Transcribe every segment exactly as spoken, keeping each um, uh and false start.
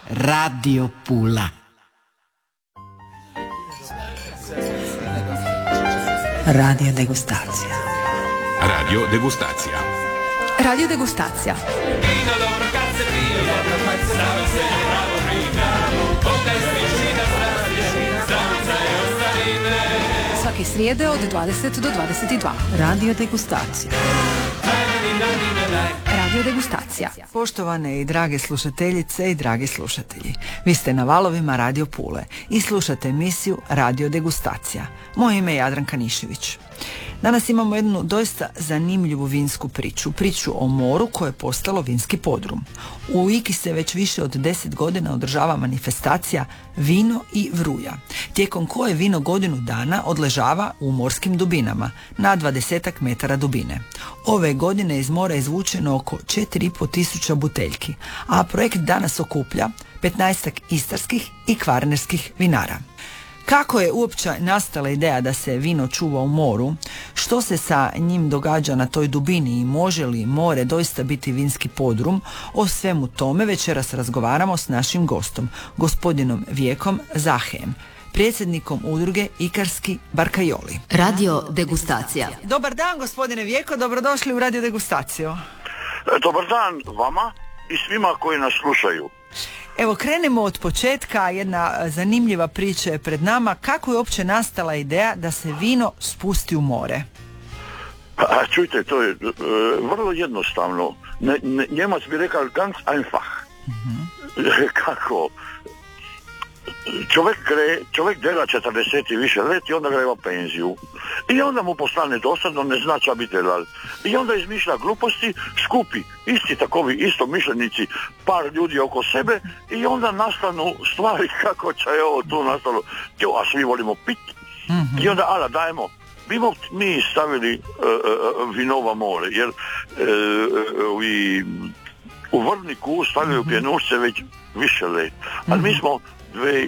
Radio Pula. Radio degustacija. Radio degustacija. Radio degustacija. Svake srijede od dvadeset do dvadeset dva. Radio degustacija. Radio degustacija. Poštovane i drage slušateljice i dragi slušatelji, vi ste na valovima Radio Pule i slušate emisiju Radio degustacija. Moje ime je Jadranka Nišević. Danas imamo jednu doista zanimljivu vinsku priču, priču o moru koje je postalo vinski podrum. U Iki se već više od deset godina održava manifestacija Vino i vruja, tijekom koje vino godinu dana odležava u morskim dubinama, na dvadesetak metara dubine. Ove godine iz mora je izvučeno oko četiri i pol tisuća buteljki, a projekt danas okuplja petnaestak istarskih i kvarnerskih vinara. Kako je uopće nastala ideja da se vino čuva u moru, što se sa njim događa na toj dubini i može li more doista biti vinski podrum, o svemu tome večeras razgovaramo s našim gostom, gospodinom Vijekom Zahejem, predsjednikom udruge Ikarski barkajoli. Radio degustacija. Dobar dan gospodine Vijeko, dobrodošli u Radio degustaciju. Dobar dan vama i svima koji nas slušaju. Evo, krenemo od početka, jedna zanimljiva priča je pred nama. Kako je uopće nastala ideja da se vino spusti u more? A, čujte, to je uh, vrlo jednostavno. Ne, ne, Njemac bi rekao ganz einfach. Mm-hmm. Kako? Čovjek, gre, čovjek dela četrdeset i više let i onda greva penziju. I onda mu postane dosadno, ne zna ča bi delal. I onda izmišlja gluposti, skupi isti takovi isto mišljenici, par ljudi oko sebe i onda nastanu stvari kako će je ovo tu nastalo. A svi volimo pit. Mm-hmm. I onda, ala, dajmo. Bimo mi stavili uh, uh, vinova more, jer uh, i u Vrniku stavljaju mm-hmm. pjenušce već više let. Ali mm-hmm. mi smo dvije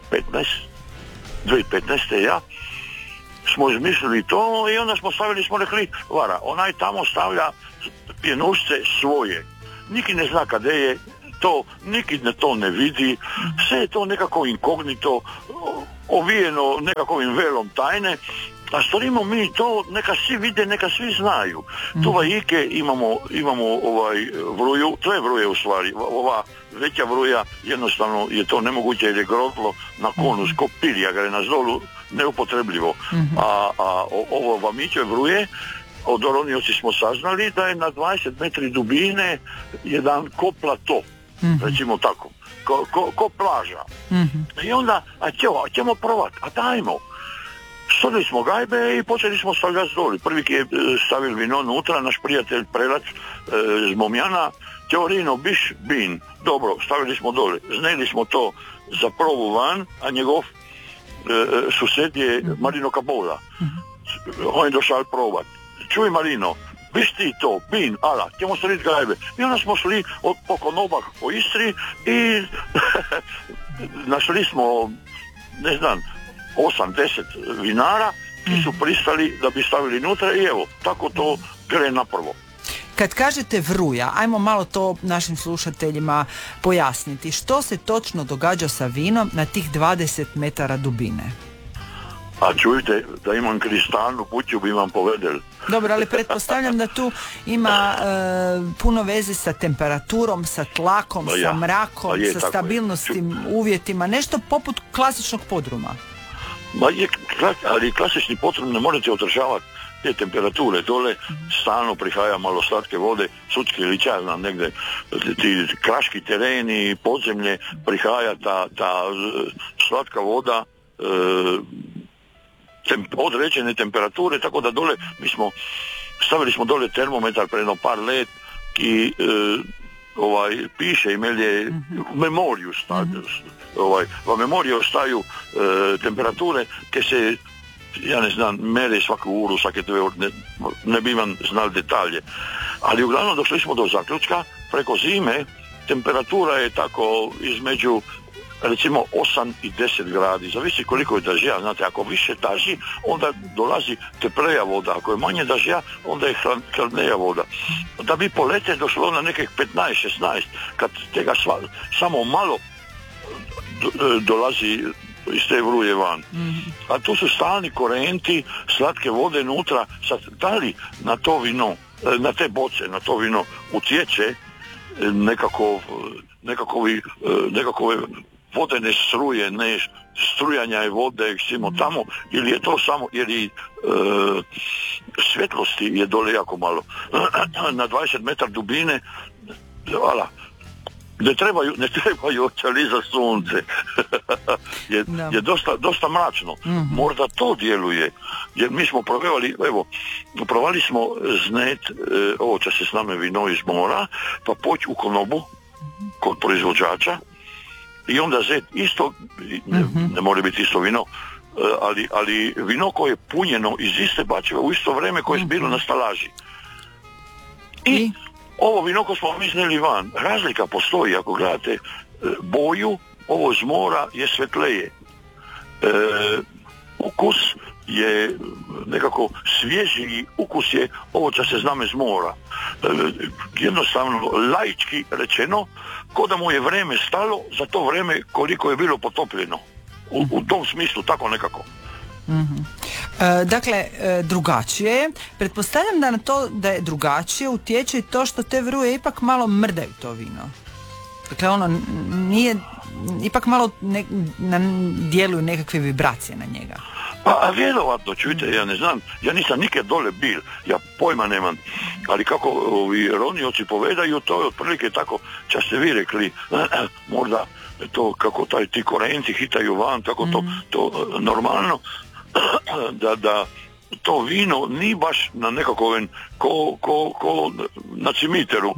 tisuće petnaeste ja smo izmislili to i onda smo stavili, smo rekli, vara, onaj tamo stavlja pjenušce svoje, niki ne zna kada je to, niki ne to ne vidi, sve je to nekako inkognito, ovijeno nekakvim velom tajne, a storimo mi to, neka svi vide, neka svi znaju. Mm. Tu Ike imamo, imamo ovaj vruju, to je vruje u stvari, ova veća vruja, jednostavno je to nemoguće jer je grotlo na konus, ko pilja, ga je na zdolu neupotrebljivo. Mm-hmm. A, a ovo vamiće vruje, od Oronioci smo saznali da je na dvadeset metri dubine jedan ko plato, mm-hmm. recimo tako, ko, ko, ko plaža. Mm-hmm. I onda, a ćemo, a ćemo provat, a dajmo. Stavili smo gajbe i počeli smo stavljati doli. Prvi je stavili vino unutra, naš prijatelj Prelac e, z Momjana, Teorino, biš, bin. Dobro, stavili smo doli. Zneli smo to za probu van, a njegov e, sused je Marino Capola. On je došao probat. Čuj Marino, biš ti to, bin, ala, ćemo staviti gajbe. I onda smo šli od, oko Nobak po Istri i našli smo, ne znam, osam deset vinara ki su pristali da bi stavili unutra i evo, tako to gre naprvo. Kad kažete vruja, ajmo malo to našim slušateljima pojasniti. Što se točno događa sa vinom na tih dvadeset metara dubine? A čujte, da imam kristalnu kuću bi vam povedel. Dobro, ali pretpostavljam da tu ima e, puno veze sa temperaturom, sa tlakom, ja, sa mrakom, je, sa stabilnostim Ču... uvjetima, nešto poput klasičnog podruma. Ma je, ali klasični podrum ne možete održavati te temperature, dole stalno prihaja malo slatke vode, sudske ili čaj znam negdje, ti kraški tereni, podzemlje, prihaja ta, ta slatka voda, e, tem, određene temperature, tako da dole mi smo, stavili smo dole termometar pre jedno par let i e, ovaj, piše imel je mm-hmm. memoriju sta, mm-hmm. ovaj, v memoriju ostaju e, temperature ke se, ja ne znam, mere svaku uru, svake dve ure, ne, ne bi vam znali detalje. Ali uglavnom došli smo do zaključka, preko zime temperatura je tako između recimo osam i deset gradi, zavisi koliko je dažija, znate, ako više daži, onda dolazi tepleja voda, ako je manje dažija, onda je hladnija voda. Da bi po lete došlo na nekih petnaest šesnaest, kad tega sva, samo malo do, dolazi iz te vruje van. Mm-hmm. A tu su stalni korenti, slatke vode nutra. Sad, da li na to vino, na te boce, na to vino utječe nekako, nekakovi, nekakove vodene struje, ne strujanja je vode, simo tamo, ili je to samo, jer i e, svjetlosti je dole jako malo. Na dvadeset metara dubine, ala, ne trebaju, ne trebaju očali za sunce. je, no. je dosta, dosta mračno. Mm-hmm. Možda to djeluje. Jer mi smo proveli, evo, provali smo znet, e, ovo će se s nama vino iz mora, pa poći u konobu kod proizvođača i onda zet isto, ne, mm-hmm. ne može biti isto vino, ali, ali vino koje je punjeno iz iste bačve u isto vrijeme koje je bilo mm-hmm. na stalaži. I, I ovo vino koje smo miznili van, razlika postoji ako gledate boju, ovo iz mora je svetleje. E, ukus je nekako svježiji ukus je ovo će se zname iz mora. E, jednostavno, laički rečeno, ko da mu je vreme stalo za to vrijeme koliko je bilo potopljeno. U, u tom smislu, tako nekako. Mm-hmm. E, dakle, e, drugačije je. Pretpostavljam da na to da je drugačije utječe i to što te vruje ipak malo mrdaju to vino. Dakle, ono nije, ipak malo ne, na, djeluju nekakve vibracije na njega. Pa, a vjerovatno, čujte, ja ne znam, ja nisam nikad dole bil, ja pojma nemam, ali kako ovi ronioci povedaju, to je otprilike tako, čas ste vi rekli, možda to kako taj, ti korenti hitaju van, tako to, to normalno, da, da to vino ni baš na nekakvoj ko, ko, ko na cimiteru,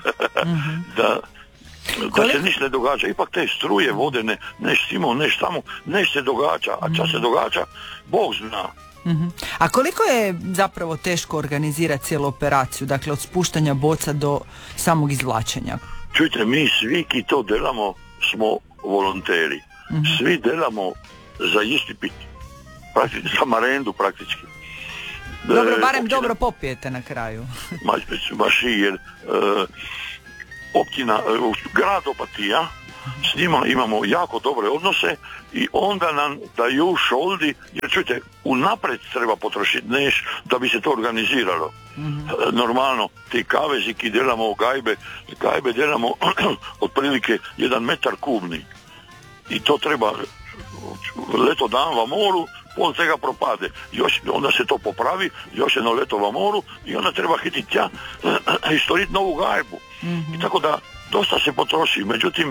da da se ništa ne događa. Ipak te struje vodene, neš timo, neš tamo, neš se događa, a čas se događa, Bog zna. Mm-hmm. A koliko je zapravo teško organizirati cijelu operaciju, dakle od spuštanja boca do samog izvlačenja? Čujte, mi svi ki to delamo smo volonteri. Mm-hmm. Svi delamo za isti pit. Praktički, za marendu praktički. Dobro, barem općina, dobro popijete na kraju. ma, maši, jer uh, općina, uh, grad Opatija, s njima imamo jako dobre odnose i onda nam daju šoldi, jer čujte, unaprijed treba potrošiti neš da bi se to organiziralo. Mm-hmm. Normalno, ti kavezi ki delamo gajbe, gajbe delamo otprilike jedan metar kubni. I to treba leto dan va moru, pol tega propade. Još, onda se to popravi, još jedno leto va moru i onda treba hititi tja i stvoriti novu gajbu. Mm-hmm. I tako da dosta se potroši. Međutim,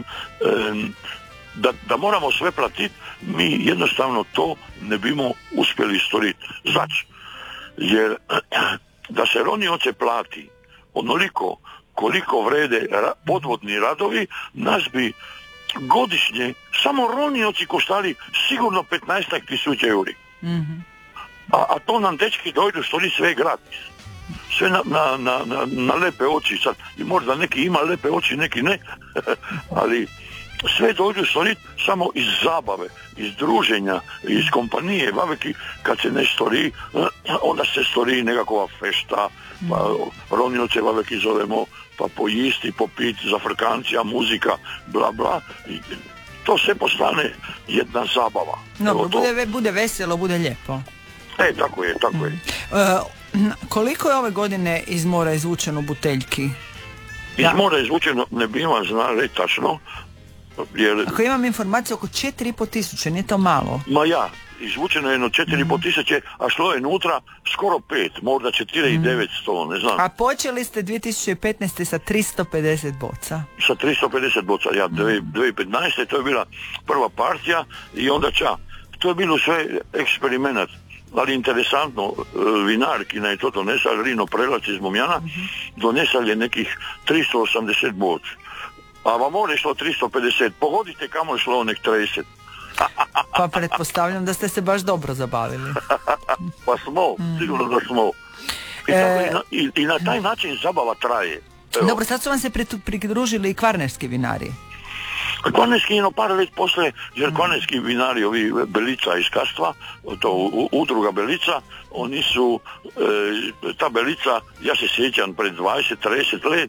da, da moramo sve platiti, mi jednostavno to ne bimo uspjeli stvoriti. Znači, jer da se ronioce plati onoliko koliko vrede podvodni radovi, nas bi godišnje samo ronioci koštali sigurno petnaest tisuća euri. Mm-hmm. A, a to nam dečki dojdu stvari sve gratis. Sve na, na, na, na, na lepe oči sad. I možda neki ima lepe oči, neki ne. Ali sve dojdu stvari samo iz zabave, iz druženja, iz kompanije. Vaveki kad se ne stori, onda se stori nekakva fešta, pa ronioce vaveki zovemo pa pojisti, popiti, zafrkancija, muzika, bla bla. I to sve postane jedna zabava. No, bude, bude veselo, bude lijepo. E, tako je, tako je. Uh, koliko je ove godine iz mora izvučeno buteljki? Iz ja. mora izvučeno, ne bi vam znali tačno. Jer... Ako imam informaciju, oko četiri i pol tisuće, nije to malo. Ma ja, izvučeno je jedno četiri i pol tisuće, a šlo je nutra skoro pet, možda četiri i devetsto, ne znam. A počeli ste dvije tisuće petnaeste. sa tristo pedeset boca. Sa tristo pedeset boca, ja, dvije tisuće petnaeste. to je bila prva partija i onda ča. To je bilo sve eksperimenat, ali interesantno, vinarkina je to donesala, Rino Prelac iz Momjana, mm-hmm. donesala je nekih tristo osamdeset boca. A vam je šlo tristo pedeset, pogodite kamo je šlo onek trideset. Pa pretpostavljam da ste se baš dobro zabavili. Pa smo, mm. sigurno da smo. I, e... tako, i, na, i, i na taj način zabava traje. Evo. Dobro, sad su vam se pridružili i kvarnerski vinari. Kvarnerski ino par let posle, jer mm. kvarnerski vinari, ovi Belica iz Kastva, to u, udruga Belica, oni su, e, ta Belica, ja se sjećam pred dvadeset trideset let,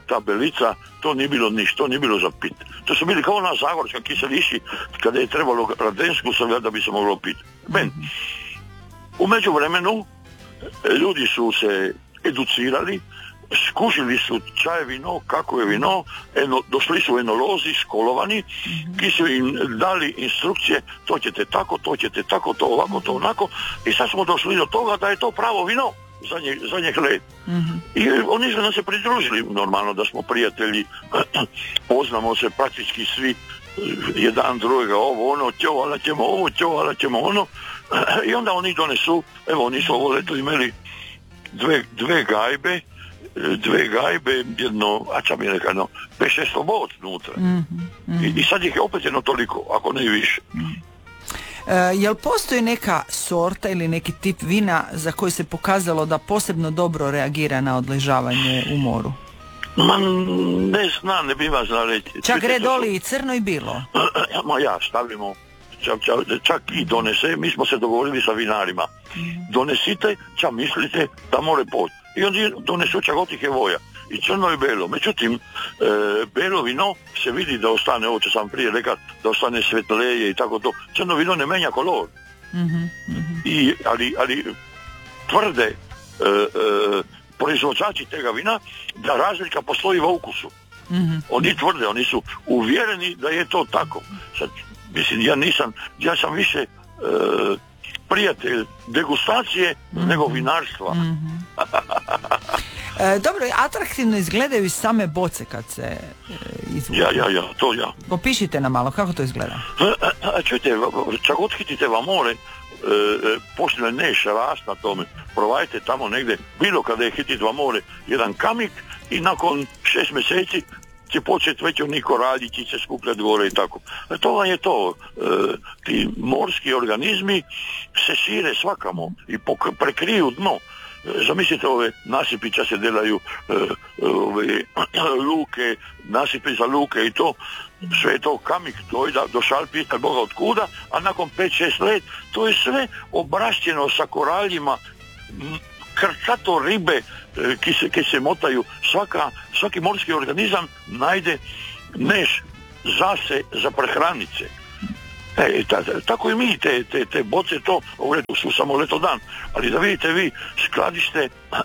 ta belica, to nije bilo ništa, to nije bilo za pit. To su bili kao ona zagorska kiseliši kada je trebalo radensku savjeti da bi se moglo piti. Ben, u međuvremenu ljudi su se educirali, skužili su čaje vino, kako je vino, eno, došli su enolozi, školovani, ki su im dali instrukcije, to ćete tako, to ćete tako, to ovako, to onako, i sad smo došli do toga da je to pravo vino za, nje, za njeg let. Mm-hmm. I oni su nam se pridružili, normalno da smo prijatelji, poznamo se praktički svi, jedan drugega, ovo ono, ćovala ćemo ovo, ćovala ćemo ono, i onda oni donesu, evo oni su ovo leto imali dve, dve gajbe, dve gajbe, jedno, a ča mi je nekano, pet šest obot unutra. Mm-hmm. I, I sad ih je opet jedno toliko, ako ne i više. Mm. E, jel postoji neka sorta ili neki tip vina za koji se pokazalo da posebno dobro reagira na odležavanje u moru? Ma ne znam, ne bi vas znao reći. Čak redoli i crno i bilo? Ma ja, stavimo, čak, čak, čak i donese, mi smo se dogovorili sa vinarima. Donesite, čak mislite da more poći. I onda donesu čak otih je voja. I crno i belo. Međutim, e, belo vino se vidi da ostane, ovo ću sam prije rekat, da ostane svetleje i tako to. Crno vino ne menja kolor. Mm-hmm, mm-hmm. I, ali, ali tvrde e, e, proizvođači tega vina da razlika postoji u ukusu. Mm-hmm. Oni tvrde, oni su uvjereni da je to tako. Sad, mislim, ja nisam, ja sam više e, prijatelj degustacije mm-hmm. nego vinarstva. Mm-hmm. e, dobro, atraktivno izgledaju i same boce kad se e, izvuku. Ja, ja, ja, to ja. Opišite nam malo, kako to izgleda? Čujte, čak odhitite vam more, e, počne neš rast na tome, provajte tamo negdje, bilo kada je hitit vam more, jedan kamik i nakon šest mjeseci će početi već oni koraljići se skupljati gore i tako. E, to vam je to. E, ti morski organizmi se šire svakamo i pok- prekriju dno. E, zamislite ove nasipića se delaju e, ove luke, nasipi za luke i to, sve je to kamik dojda do šalpita Boga od kuda, a nakon pet šest let to je sve obrašćeno sa koraljima, krcato ribe ki se, ki se motaju, svaka, svaki morski organizam najde neš zase za prehranice. E, ta, tako i mi te, te, te boce to, u redu su samo leto dan, ali da vidite vi skladište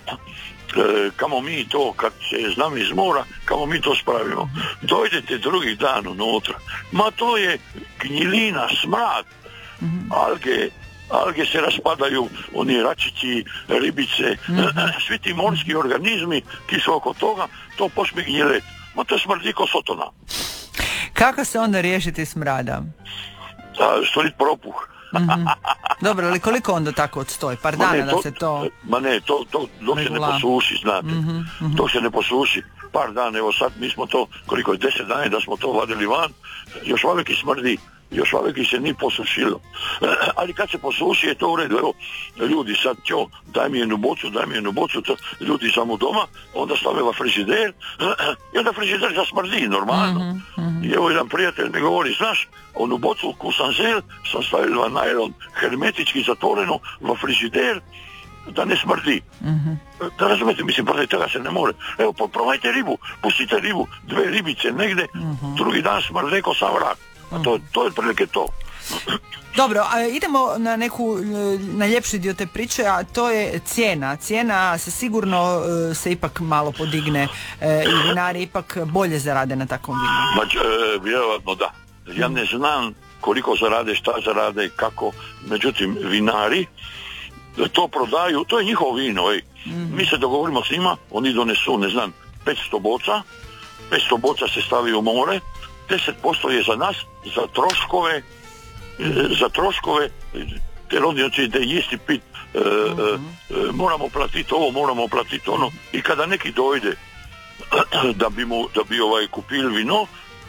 kamo mi to, kad se znam iz mora, kamo mi to spravimo. Dojdete drugi dan unutra, ma to je gnjilina, smrad, alge, alge se raspadaju, oni račići, ribice, mm-hmm. svi ti morski organizmi ki su oko toga, to počne gnjilet. Ma to smrdi ko sotona. Kako se onda riješiti smrada? Stvorit propuh. Mm-hmm. Dobro, ali koliko onda tako odstoji? Par dana ne, to, da se to... Ma ne, to, to dok se ne posuši, znate. Mm-hmm, mm-hmm. Dok se ne posuši, par dana, evo sad mi smo to, koliko je deset dana da smo to vadili van, još uvijek i smrdi. Još uvijek se nije posušilo. Ali kad se posuši je to u redu. Evo, ljudi sad ćo, daj mi jednu bocu, daj mi jednu bocu, to, ljudi samo doma, onda stave u frižider i onda frižider zasmrdi normalno. Mm-hmm. I evo jedan prijatelj mi govori, znaš, onu bocu kusanzel sam stavila najlon hermetički zatvoreno u frižider da ne smrdi. Mm-hmm. Da razumete, mislim, protiv toga se ne more. Evo, probajte ribu, pustite ribu, dve ribice negdje, mm-hmm. drugi dan smrde ko sam vrak. A to, to je prilike to. Dobro, a idemo na neku, na ljepši dio te priče, a to je cijena. Cijena se sigurno se ipak malo podigne i vinari ipak bolje zarade na takvom vinu. Ma, e, vjerovatno da. Ja ne znam koliko zarade, šta zarade, kako. Međutim, vinari to prodaju, to je njihovo vino. Ej. Mm-hmm. Mi se dogovorimo s njima, oni donesu, ne znam, petsto boca, petsto boca se stavi u more, deset posto je za nas, za troškove, za troškove, jer oni hoće da jesti pit, e, mm-hmm. e, moramo platiti ovo, moramo platiti ono, i kada neki dojde da bi mu, da bi ovaj kupili vino,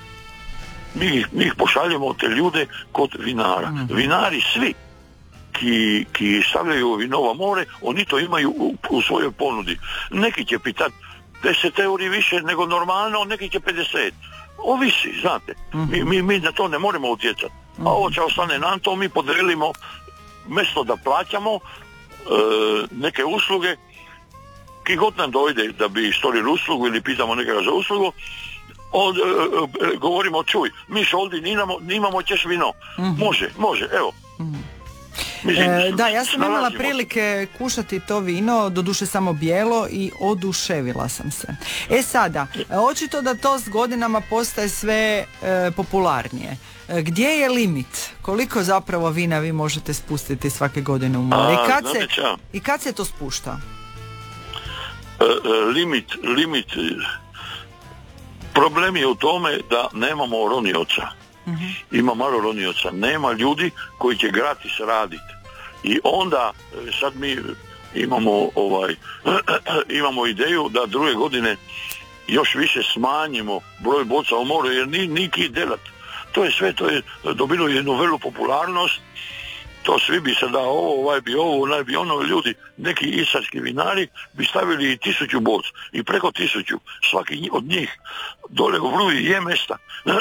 mi, mi ih pošaljemo te ljude kod vinara. Mm-hmm. Vinari svi ki, ki stavljaju vinova more, oni to imaju u, u svojoj ponudi. Neki će pitati deset euri više nego normalno, neki će pedeset. Ovisi, znate. Mm-hmm. Mi, mi, mi na to ne moramo utjecati. Mm-hmm. A ovo će ostane nam to, mi podelimo mjesto da plaćamo e, neke usluge, ki god nam dojde da bi storili uslugu ili pitamo nekoga za uslugu, od, e, e, govorimo, čuj, mi ovdje nimamo, nimamo, ćeš vino. Mm-hmm. Može, može, evo. Mm-hmm. Mislim, e, da, ja sam imala nalazimo. prilike kušati to vino, doduše samo bijelo, i oduševila sam se. E sada, očito da to s godinama postaje sve e, popularnije. E, gdje je limit? Koliko zapravo vina vi možete spustiti svake godine u more? I kad, se, i kad se to spušta? E, e, limit, limit... Problem je u tome da nemamo ronioca. Mm-hmm. Ima malo ronioca. Nema ljudi koji će gratis raditi. I onda sad mi imamo ovaj imamo ideju da druge godine još više smanjimo broj boca u moru, jer ni niki delat. To je sve, to je dobilo jednu velu popularnost. To svi bi se da ovo, ovaj bi ovo, onaj bi ono, ljudi, neki istarski vinari bi stavili i tisuću boc, i preko tisuću, svaki od njih dole u Vruji je mesta.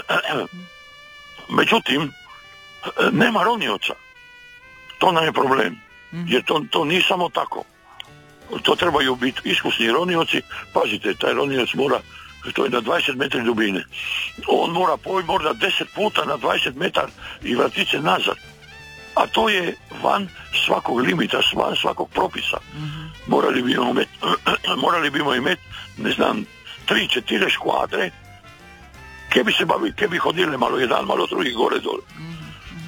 Međutim, nema ronioca. To nam je problem, jer to, to nije samo tako. To trebaju biti iskusni ronioci. Pazite, taj ronioc mora, to je na dvadeset metri dubine. On mora poći možda deset puta na dvadeset metara i vratit se nazad. A to je van svakog limita, van svakog propisa. Mm-hmm. Morali bi imati, morali bi imati, ne znam, tri, četiri škvadre, ke bi se bavili, ke bi hodili malo jedan, malo drugi gore dole. Mm-hmm.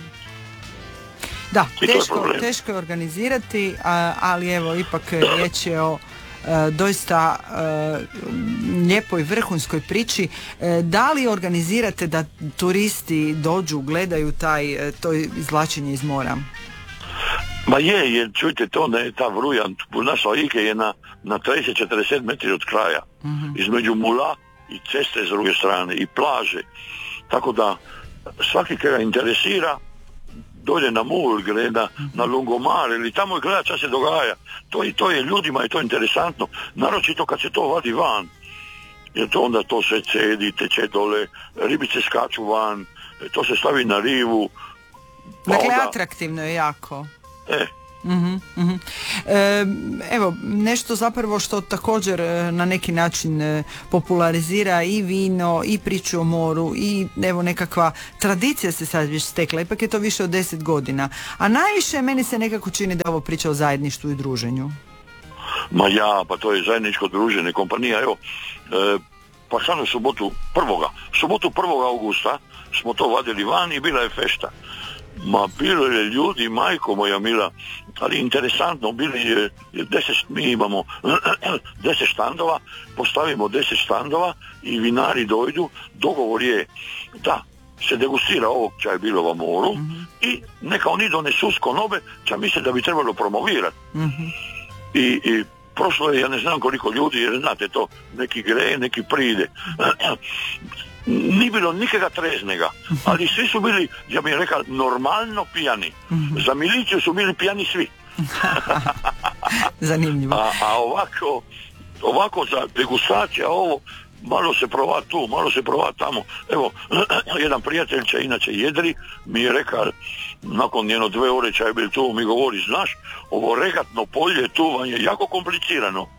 Da, teško, je teško je organizirati, a, ali evo, ipak riječ je o E, doista e, lijepoj vrhunskoj priči. E, da li organizirate da turisti dođu, gledaju taj, to izvlačenje iz mora? Ma je, jer čujte, to ne, ta Vruja, naša Ike je na, na trideset do četrdeset metri od kraja. Mm-hmm. Između mula i ceste s druge strane i plaže. Tako da svaki kada interesira dođe na Mul, gleda mm-hmm. na Lungomar ili tamo i gleda šta se događa. To, i to je ljudima je to interesantno. Naročito kad se to vadi van. Jer to onda to sve cedi, teče dole, ribice skaču van, to se stavi na rivu. Dakle, onda... atraktivno je jako. E. Mm-hmm, mm-hmm. E, evo, nešto zapravo što također na neki način e, popularizira i vino, i priču o moru, i evo nekakva tradicija se sad već stekla, ipak je to više od deset godina, a najviše meni se nekako čini da je ovo priča o zajedništvu i druženju. Ma ja, pa to je zajedničko druženje, kompanija, evo, e, pa sad u subotu prvoga, subotu prvog augusta smo to vadili van i bila je fešta. Ma bilo je ljudi, majko moja mila, ali interesantno, bili je deset, mi imamo deset štandova, postavimo deset štandova i vinari dojdu, dogovor je da se degustira ovog ča je bilo u moru, mm-hmm. i neka oni donesu s konobe, ča misle da bi trebalo promovirati. Mm-hmm. I, i prošlo je, ja ne znam koliko ljudi, jer znate to, neki gre, neki pride. Nije bilo nikega treznega, ali svi su bili, ja bih rekao, normalno pijani. Mm-hmm. Za miliciju su bili pijani svi. Zanimljivo. A, a ovako, ovako za degustacija ovo, malo se prova tu, malo se prova tamo. Evo, jedan prijatelj će inače jedri, mi je rekao, nakon jedno dve ure će je bil tu, mi govori, znaš, ovo regatno polje tu vam je jako komplicirano.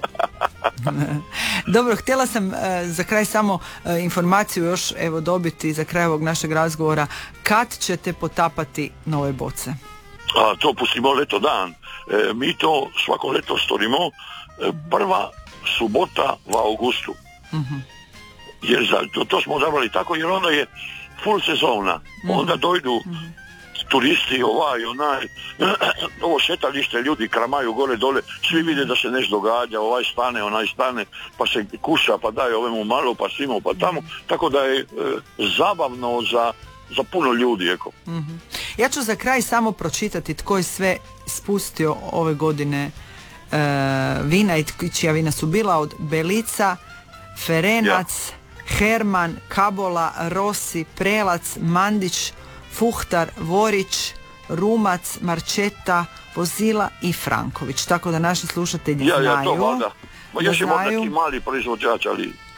Dobro, htjela sam e, za kraj samo e, informaciju još evo dobiti za kraj ovog našeg razgovora, kad ćete potapati nove boce? A, to pustimo leto dan. E, mi to svako leto storimo e, prva subota u augustu. Mm-hmm. Jer za, to, to smo odabrali tako, jer onda je full sezona. Mm-hmm. Onda dojdu mm-hmm. turisti, ovaj, onaj, ovo šetalište, ljudi kramaju gore dole, svi vide da se nešto događa, ovaj stane, onaj stane, pa se kuša, pa daje ovemu malo, pa svimo, pa tamo, tako da je e, zabavno za, za puno ljudi, eko. Mm-hmm. Ja ću za kraj samo pročitati tko je sve spustio ove godine e, vina i čija vina su bila, od Belica, Ferenac, ja. Herman, Kabola, Rossi, Prelac, Mandić, Fuhtar, Vorić, Rumac, Marčeta, Vozila i Franković. Tako da naši slušatelji ja, znaju. Ja, to vada. Ma još imamo neki mali proizvođač, ali...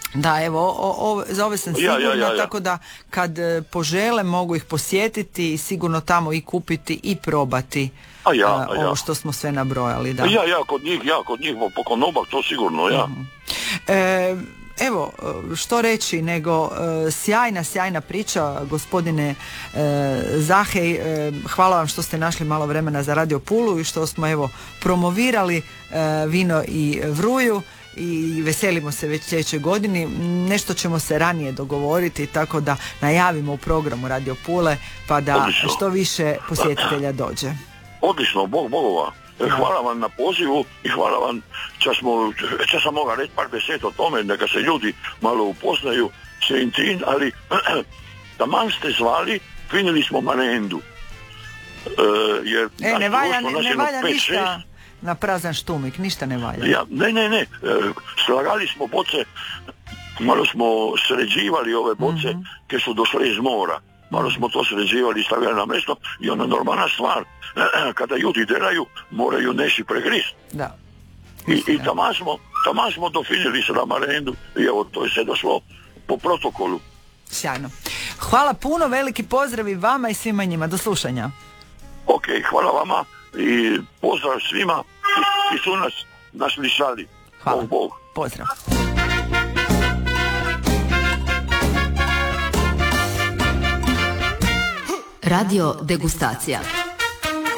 Da, evo, o, o, za ove sam sigurna, ja, ja, ja. tako da kad e, požele mogu ih posjetiti i sigurno tamo i kupiti i probati A ja, a, a ja. ovo što smo sve nabrojali. Da. Ja, ja, kod njih, ja, kod njih po konobak, to sigurno, ja. Mm-hmm. E, evo, što reći nego e, sjajna, sjajna priča, gospodine e, Zahej, e, hvala vam što ste našli malo vremena za Radio Pulu i što smo evo promovirali e, vino i vruju i veselimo se već sljedećoj godini. Nešto ćemo se ranije dogovoriti, tako da najavimo u programu Radio Pule pa da Odlično. što više posjetitelja dođe. Odlično, Bog Bogova. Hvala vam na pozivu i hvala vam, čas, smo, čas sam mogao reći par deset o tome, neka se ljudi malo upoznaju s Intin, ali taman ste zvali, finili smo marendu. E, jer E, ne valja, ne, ne valja pet, ništa šest, na prazan štumik, ništa ne valja. ja, ne, ne, ne, e, slagali smo boce, malo smo sređivali ove boce, mm-hmm. ke su došle iz mora. Malo smo to sređivali i stavljali na mjesto i ona normalna stvar, kada ljudi deraju, moraju neši pregrist. Da. I, i taman smo, taman smo dofinili se na marendu i evo to je se došlo po protokolu. Sjajno. Hvala puno, veliki pozdrav i vama i svima njima. Do slušanja. Ok, hvala vama i pozdrav svima i, i su nas naslišali. Hvala. Bog, Bog. Pozdrav. Radio Degustacija.